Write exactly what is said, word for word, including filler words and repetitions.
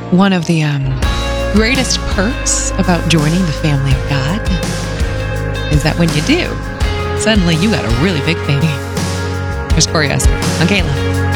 One of the um, greatest perks about joining the family of God is that when you do, suddenly you got a really big baby. Here's Corey Asper on K L M.